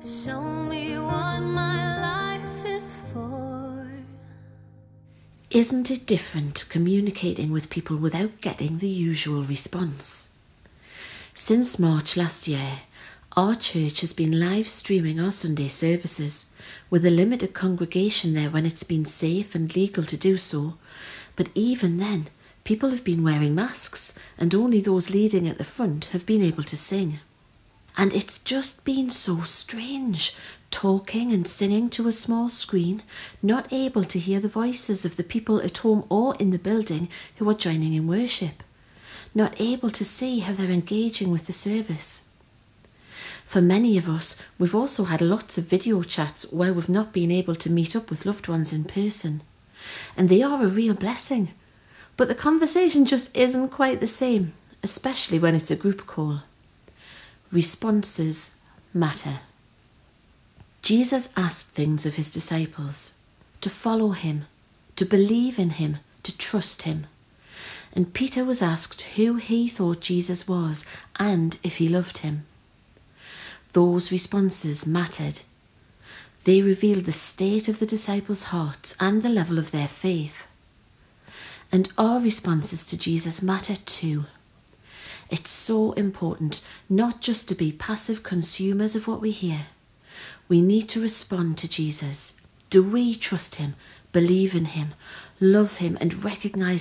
Show me what my life is for. Isn't it different communicating with people without getting the usual response? Since March last year, our church has been live streaming our Sunday services, with a limited congregation there when it's been safe and legal to do so, but even then, people have been wearing masks and only those leading at the front have been able to sing. And it's just been so strange, talking and singing to a small screen, not able to hear the voices of the people at home or in the building who are joining in worship, not able to see how they're engaging with the service. For many of us, we've also had lots of video chats where we've not been able to meet up with loved ones in person. And they are a real blessing. But the conversation just isn't quite the same, especially when it's a group call. Responses matter. Jesus asked things of his disciples: to follow him, to believe in him, to trust him. And Peter was asked who he thought Jesus was and if he loved him. Those responses mattered. They revealed the state of the disciples' hearts and the level of their faith. And our responses to Jesus matter too. It's so important not just to be passive consumers of what we hear. We need to respond to Jesus. Do we trust him, believe in him, love him, and recognise